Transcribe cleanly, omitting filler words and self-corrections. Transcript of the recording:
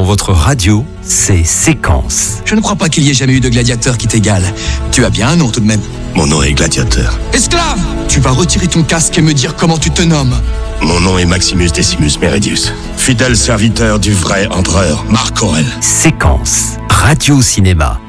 votre radio, c'est Séquence. Je ne crois pas qu'il y ait jamais eu de gladiateur qui t'égale. Tu as bien un nom tout de même. Mon nom est Gladiateur. Esclave! Tu vas retirer ton casque et me dire comment tu te nommes. Mon nom est Maximus Decimus Meridius, fidèle serviteur du vrai empereur Marc Aurèle. Séquence, radio-cinéma.